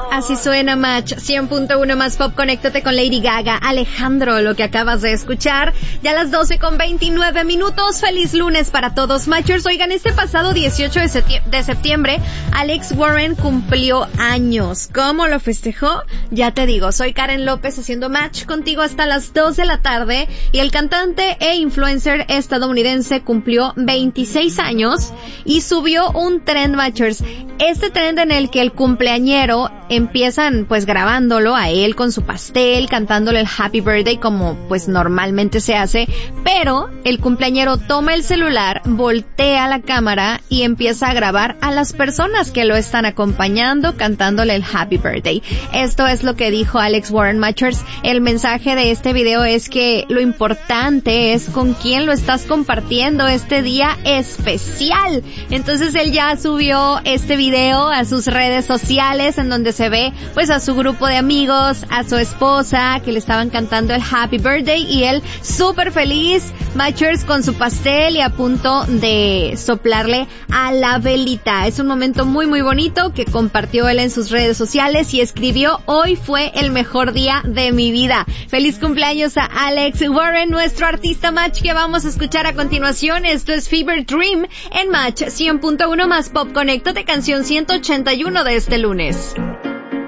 Así suena Match 100.1 más pop. Conéctate con Lady Gaga. Alejandro, lo que acabas de escuchar. Ya a las 12:29. Feliz lunes para todos, Matchers. Oigan, este pasado 18 de septiembre, Alex Warren cumplió años. ¿Cómo lo festejó? Ya te digo, soy Karen López haciendo Match contigo hasta las 2 de la tarde. Y el cantante e influencer estadounidense cumplió 26 años y subió un trend, Matchers. Este trend en el que el cumpleañero empiezan pues grabándolo a él con su pastel, cantándole el Happy Birthday como pues normalmente se hace, pero el cumpleañero toma el celular, voltea la cámara y empieza a grabar a las personas que lo están acompañando cantándole el Happy Birthday. Esto es lo que dijo Alex Warren, Matchers. El mensaje de este video es que lo importante es con quién lo estás compartiendo este día especial. Entonces él ya subió este video a sus redes sociales en donde se ve pues a su grupo de amigos, a su esposa que le estaban cantando el Happy Birthday y él súper feliz, Matchers, con su pastel y a punto de soplarle a la velita. Es un momento muy muy bonito que compartió él en sus redes sociales y escribió: hoy fue el mejor día de mi vida. Feliz cumpleaños a Alex Warren, nuestro artista Match que vamos a escuchar a continuación. Esto es Fever Dream en Match 100.1 más pop. Conéctate, canción 181 de este lunes.